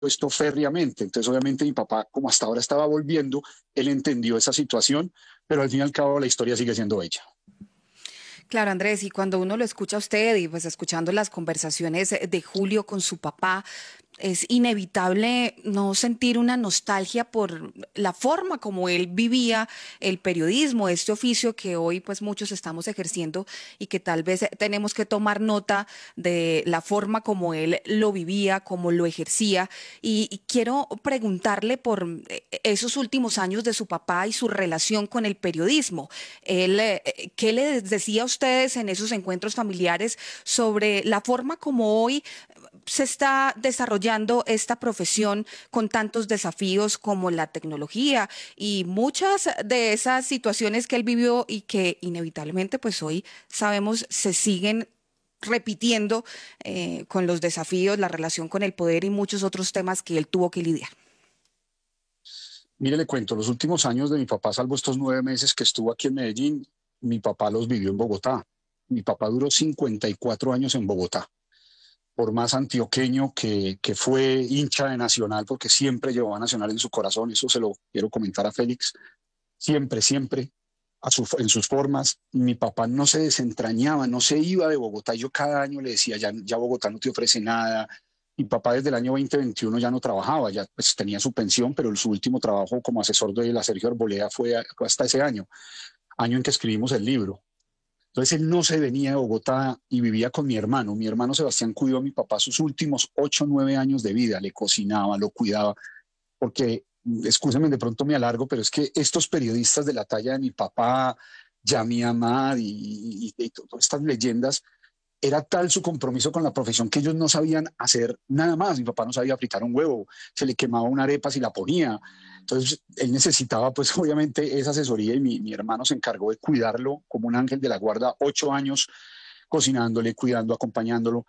esto férreamente. Entonces, obviamente, mi papá, como hasta ahora estaba volviendo, él entendió esa situación, pero al fin y al cabo la historia sigue siendo ella. Claro, Andrés, y cuando uno lo escucha a usted y pues escuchando las conversaciones de Julio con su papá, es inevitable no sentir una nostalgia por la forma como él vivía el periodismo, este oficio que hoy pues muchos estamos ejerciendo y que tal vez tenemos que tomar nota de la forma como él lo vivía, como lo ejercía. Y quiero preguntarle por esos últimos años de su papá y su relación con el periodismo. Él, ¿qué les decía a ustedes en esos encuentros familiares sobre la forma como hoy se está desarrollando esta profesión con tantos desafíos como la tecnología y muchas de esas situaciones que él vivió y que inevitablemente pues hoy sabemos se siguen repitiendo con los desafíos, la relación con el poder y muchos otros temas que él tuvo que lidiar? Mire, le cuento, los últimos años de mi papá, salvo estos 9 meses que estuvo aquí en Medellín, mi papá los vivió en Bogotá. Mi papá duró 54 años en Bogotá. Por más antioqueño que fue hincha de Nacional, porque siempre llevaba a Nacional en su corazón, eso se lo quiero comentar a Félix, siempre, siempre, en sus formas. Mi papá no se desentrañaba, no se iba de Bogotá. Yo cada año le decía, ya, ya Bogotá no te ofrece nada. Mi papá desde el año 2021 ya no trabajaba, ya pues, tenía su pensión, pero su último trabajo como asesor de la Sergio Arboleda fue hasta ese año, año en que escribimos el libro. Entonces él no se venía de Bogotá y vivía con mi hermano. Mi hermano Sebastián cuidó a mi papá sus últimos 8 o 9 años de vida, le cocinaba, lo cuidaba, porque, escúchame, de pronto me alargo, pero es que estos periodistas de la talla de mi papá, Yami Amad y todas estas leyendas, era tal su compromiso con la profesión que ellos no sabían hacer nada más. Mi papá no sabía fritar un huevo, se le quemaba una arepa si la ponía. Entonces, él necesitaba, pues, obviamente, esa asesoría y mi hermano se encargó de cuidarlo como un ángel de la guarda, 8 años cocinándole, cuidando, acompañándolo.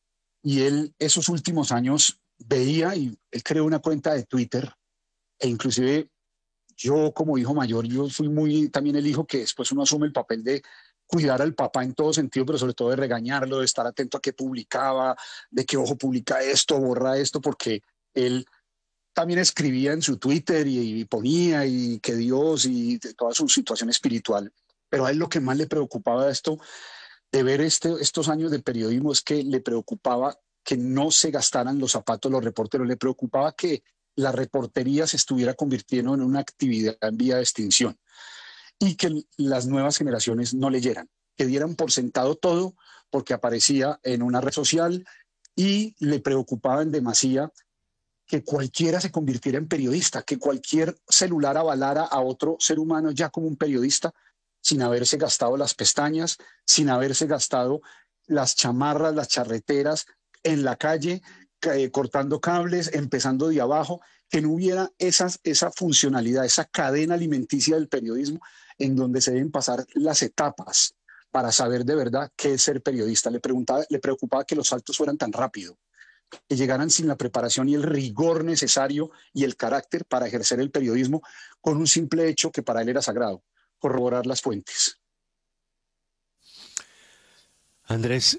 Y él, esos últimos años, veía y él creó una cuenta de Twitter e inclusive yo como hijo mayor, yo fui muy también el hijo que después uno asume el papel de cuidar al papá en todo sentido, pero sobre todo de regañarlo, de estar atento a qué publicaba, de qué ojo publica esto, borra esto, porque él también escribía en su Twitter y ponía y que Dios y de toda su situación espiritual. Pero a él lo que más le preocupaba de esto, de ver estos años de periodismo, es que le preocupaba que no se gastaran los zapatos los reporteros, le preocupaba que la reportería se estuviera convirtiendo en una actividad en vía de extinción y que las nuevas generaciones no leyeran, que dieran por sentado todo porque aparecía en una red social y le preocupaba en demasía que cualquiera se convirtiera en periodista, que cualquier celular avalara a otro ser humano ya como un periodista sin haberse gastado las pestañas, sin haberse gastado las chamarras, las charreteras en la calle, cortando cables, empezando de abajo, que no hubiera esa funcionalidad, esa cadena alimenticia del periodismo en donde se deben pasar las etapas para saber de verdad qué es ser periodista. Le preocupaba que los saltos fueran tan rápido, que llegaran sin la preparación y el rigor necesario y el carácter para ejercer el periodismo con un simple hecho que para él era sagrado, corroborar las fuentes. Andrés,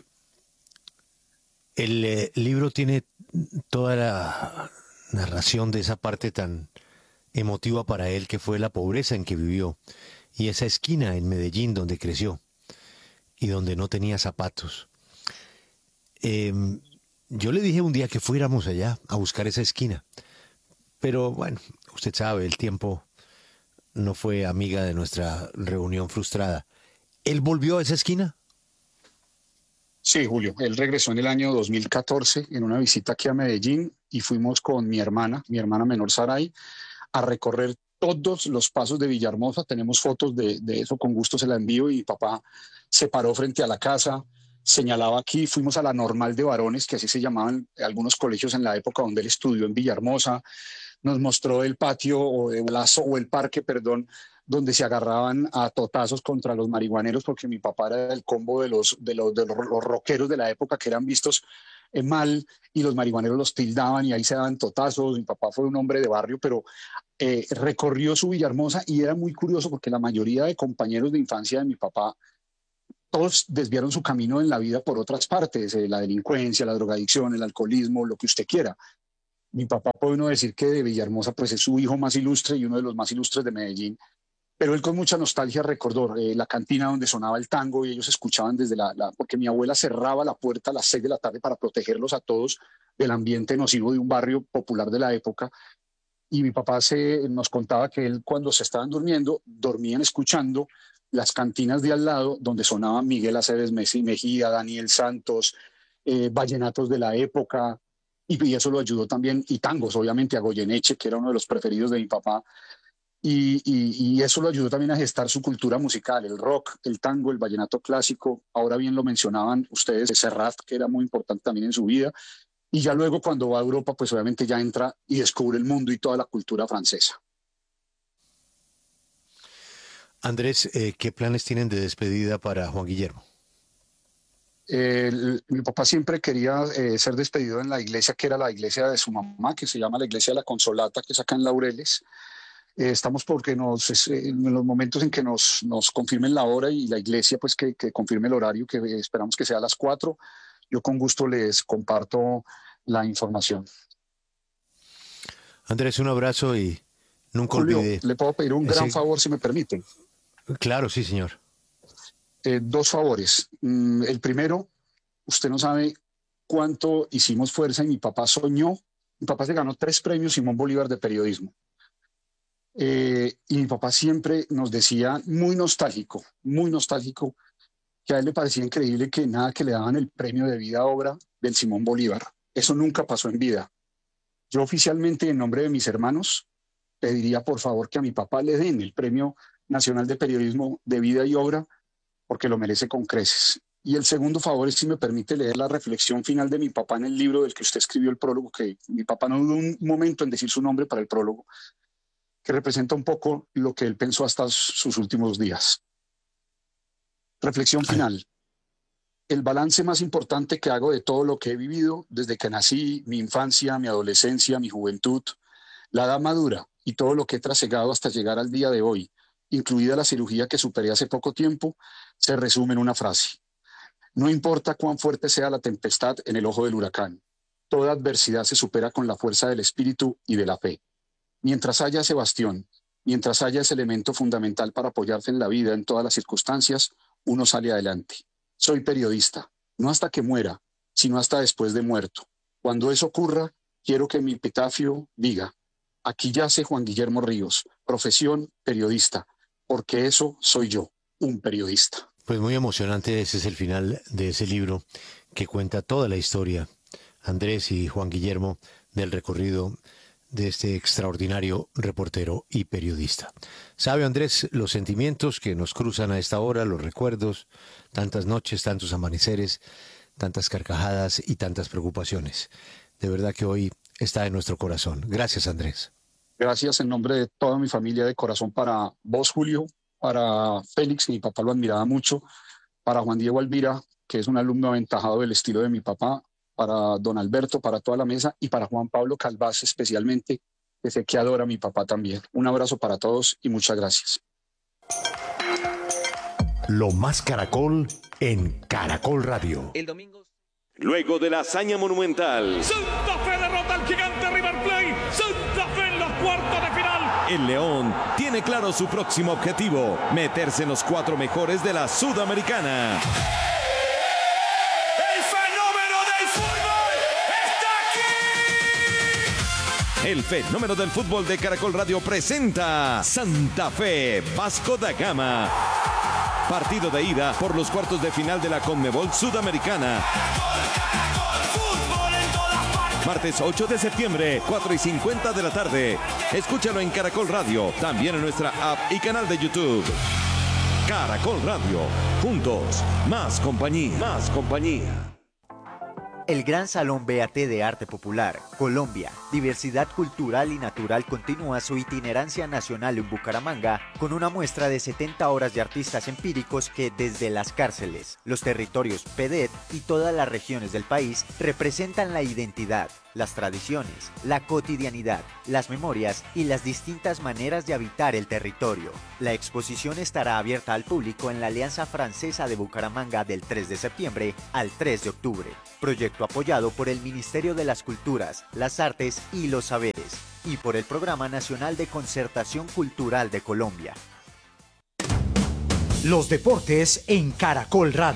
el libro tiene toda la narración de esa parte tan emotiva para él que fue la pobreza en que vivió y esa esquina en Medellín donde creció y donde no tenía zapatos. Em, yo le dije un día que fuéramos allá a buscar esa esquina, pero bueno, usted sabe, el tiempo no fue amiga de nuestra reunión frustrada. ¿Él volvió a esa esquina? Sí, Julio, él regresó en el año 2014 en una visita aquí a Medellín y fuimos con mi hermana menor Saray, a recorrer todos los pasos de Villahermosa. Tenemos fotos de eso, con gusto se la envío y papá se paró frente a la casa, señalaba aquí, fuimos a la Normal de Varones, que así se llamaban algunos colegios en la época donde él estudió en Villahermosa, nos mostró el patio o el parque, perdón, donde se agarraban a totazos contra los marihuaneros, porque mi papá era del combo de los rockeros de la época que eran vistos mal y los marihuaneros los tildaban y ahí se daban totazos. Mi papá fue un hombre de barrio, pero recorrió su Villahermosa y era muy curioso porque la mayoría de compañeros de infancia de mi papá, todos desviaron su camino en la vida por otras partes, la delincuencia, la drogadicción, el alcoholismo, lo que usted quiera. Mi papá puede uno decir que de Villahermosa pues es su hijo más ilustre y uno de los más ilustres de Medellín, pero él con mucha nostalgia recordó la cantina donde sonaba el tango y ellos escuchaban desde porque mi abuela cerraba la puerta a las 6 de la tarde para protegerlos a todos del ambiente nocivo de un barrio popular de la época. Y mi papá nos contaba que él cuando se estaban durmiendo, dormían escuchando las cantinas de al lado donde sonaban Miguel Aceves Mejía, Daniel Santos, vallenatos de la época, y eso lo ayudó también, y tangos, obviamente, a Goyeneche, que era uno de los preferidos de mi papá, y eso lo ayudó también a gestar su cultura musical, el rock, el tango, el vallenato clásico. Ahora bien lo mencionaban ustedes, Serrat, que era muy importante también en su vida, y ya luego cuando va a Europa, pues obviamente ya entra y descubre el mundo y toda la cultura francesa. Andrés, ¿qué planes tienen de despedida para Juan Guillermo? Mi papá siempre quería ser despedido en la iglesia que era la iglesia de su mamá, que se llama la iglesia de la Consolata, que es acá en Laureles. Estamos porque en los momentos en que nos confirmen la hora y la iglesia pues que confirme el horario, que esperamos que sea a las 4, yo con gusto les comparto la información. Andrés, un abrazo y nunca Julio, olvide. le puedo pedir un gran favor si me permiten. Claro, sí, señor. 2 favores. El primero, usted no sabe cuánto hicimos fuerza y mi papá soñó. Mi papá se ganó 3 premios Simón Bolívar de periodismo. Y mi papá siempre nos decía, muy nostálgico, que a él le parecía increíble que nada que le daban el premio de vida obra del Simón Bolívar. Eso nunca pasó en vida. Yo oficialmente, en nombre de mis hermanos, pediría por favor que a mi papá le den el Premio Nacional de Periodismo de Vida y Obra, porque lo merece con creces. Y el segundo favor es si me permite leer la reflexión final de mi papá en el libro del que usted escribió el prólogo, que mi papá no dudó un momento en decir su nombre para el prólogo, que representa un poco lo que él pensó hasta sus últimos días. Reflexión final. El balance más importante que hago de todo lo que he vivido desde que nací, mi infancia, mi adolescencia, mi juventud, la edad madura y todo lo que he trasegado hasta llegar al día de hoy, incluida la cirugía que superé hace poco tiempo, se resume en una frase. No importa cuán fuerte sea la tempestad en el ojo del huracán, toda adversidad se supera con la fuerza del espíritu y de la fe. Mientras haya ese bastión, mientras haya ese elemento fundamental para apoyarse en la vida en todas las circunstancias, uno sale adelante. Soy periodista, no hasta que muera, sino hasta después de muerto. Cuando eso ocurra, quiero que mi epitafio diga: aquí yace Juan Guillermo Ríos, profesión periodista, porque eso soy yo, un periodista. Pues muy emocionante, ese es el final de ese libro que cuenta toda la historia, Andrés y Juan Guillermo, del recorrido de este extraordinario reportero y periodista. ¿Sabe, Andrés, los sentimientos que nos cruzan a esta hora, los recuerdos, tantas noches, tantos amaneceres, tantas carcajadas y tantas preocupaciones? De verdad que hoy está en nuestro corazón. Gracias, Andrés. Gracias en nombre de toda mi familia, de corazón, para vos, Julio, para Félix, que mi papá lo admiraba mucho, para Juan Diego Alvira, que es un alumno aventajado del estilo de mi papá, para don Alberto, para toda la mesa, y para Juan Pablo Calvás especialmente, que sé que adora a mi papá también. Un abrazo para todos y muchas gracias. Lo más Caracol en Caracol Radio. El domingo. Luego de la hazaña monumental, Santa Fe derrota al gigante River Plate. Santa Fe en los cuartos de final. el León tiene claro su próximo objetivo: meterse en los 4 mejores de la Sudamericana. El fenómeno del fútbol está aquí. El fenómeno del fútbol de Caracol Radio presenta Santa Fe Vasco da Gama. Partido de ida por los cuartos de final de la Conmebol Sudamericana. Martes 8 de septiembre, 4:50 de la tarde. Escúchalo en Caracol Radio, también en nuestra app y canal de YouTube. Caracol Radio, juntos, más compañía. Más compañía. El Gran Salón BAT de Arte Popular, Colombia, Diversidad Cultural y Natural continúa su itinerancia nacional en Bucaramanga con una muestra de 70 horas de artistas empíricos que desde las cárceles, los territorios PEDET y todas las regiones del país representan la identidad, las tradiciones, la cotidianidad, las memorias y las distintas maneras de habitar el territorio. La exposición estará abierta al público en la Alianza Francesa de Bucaramanga del 3 de septiembre al 3 de octubre. Proyecto apoyado por el Ministerio de las Culturas, las Artes y los Saberes y por el Programa Nacional de Concertación Cultural de Colombia. Los deportes en Caracol Radio.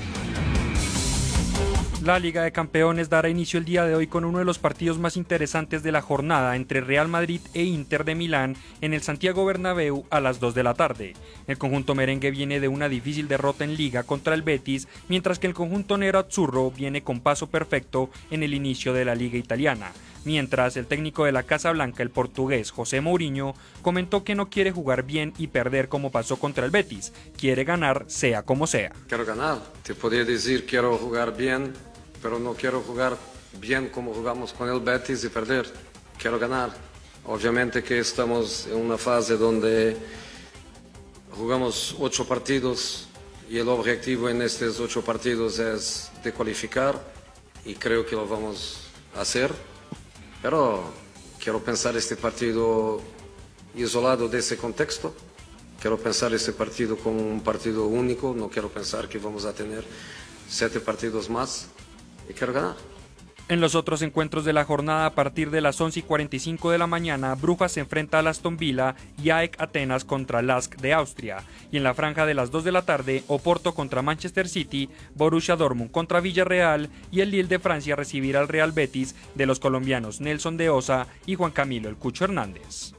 La Liga de Campeones dará inicio el día de hoy con uno de los partidos más interesantes de la jornada entre Real Madrid e Inter de Milán en el Santiago Bernabéu a las 2 de la tarde. El conjunto merengue viene de una difícil derrota en Liga contra el Betis, mientras que el conjunto nerazzurro viene con paso perfecto en el inicio de la Liga italiana. Mientras, el técnico de la Casa Blanca, el portugués José Mourinho, comentó que no quiere jugar bien y perder como pasó contra el Betis. Quiere ganar sea como sea. Quiero ganar. Te podría decir quiero jugar bien, pero no quiero jugar bien como jugamos con el Betis y perder. Quiero ganar. Obviamente que estamos en una fase donde jugamos 8 partidos y el objetivo en estos 8 partidos es de cualificar y creo que lo vamos a hacer. Pero quiero pensar este partido isolado de ese contexto. Quiero pensar este partido como un partido único. No quiero pensar que vamos a tener 7 partidos más. Y quiero ganar. En los otros encuentros de la jornada, a partir de las 11:45 de la mañana, Brujas se enfrenta al Aston Villa y AEK Atenas contra LASK de Austria. Y en la franja de las 2 de la tarde, Oporto contra Manchester City, Borussia Dortmund contra Villarreal y el Lille de Francia recibirá al Real Betis de los colombianos Nelson de Osa y Juan Camilo El Cucho Hernández.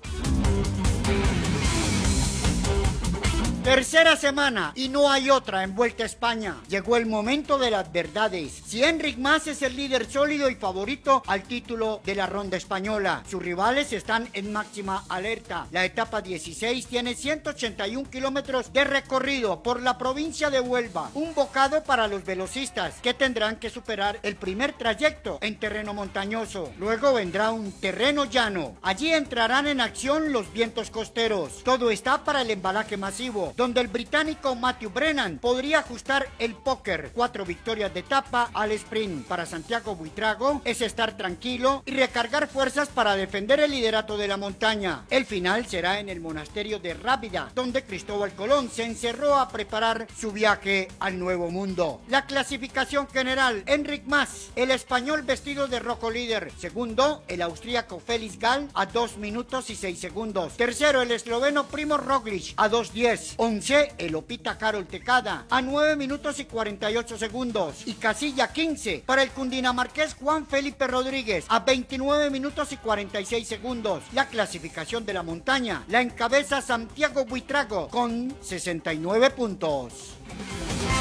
Tercera semana y no hay otra en Vuelta a España. Llegó el momento de las verdades. Si Enric Mas es el líder sólido y favorito al título de la ronda española, sus rivales están en máxima alerta. La etapa 16 tiene 181 kilómetros de recorrido por la provincia de Huelva. Un bocado para los velocistas que tendrán que superar el primer trayecto en terreno montañoso. Luego vendrá un terreno llano. Allí entrarán en acción los vientos costeros. Todo está para el embalaje masivo, donde el británico Matthew Brennan podría ajustar el póker. 4 victorias de etapa al sprint. Para Santiago Buitrago es estar tranquilo y recargar fuerzas para defender el liderato de la montaña. El final será en el monasterio de Rábida, donde Cristóbal Colón se encerró a preparar su viaje al Nuevo Mundo. La clasificación general: Enric Mas, el español vestido de rojo líder. Segundo, el austríaco Félix Gall a 2 minutos y 6 segundos. Tercero, el esloveno Primo Roglic a 2:10. 11, el Opita Karol Tecada a 9 minutos y 48 segundos. Y casilla 15 para el cundinamarqués Juan Felipe Rodríguez a 29 minutos y 46 segundos. La clasificación de la montaña la encabeza Santiago Buitrago con 69 puntos.